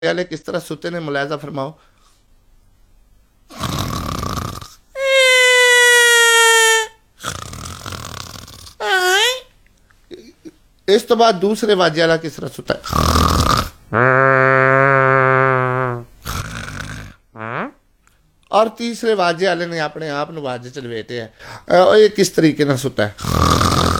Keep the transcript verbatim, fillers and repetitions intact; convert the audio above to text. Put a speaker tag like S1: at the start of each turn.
S1: वाले किस तरह सुते ने, मुलायजा फरमाओ। इस तो बाद दूसरे वाजे वाला किस तरह सुता है, और तीसरे वाजे वाले ने अपने आप वाजे च लपेटे है, ये किस तरीके ना सुता है।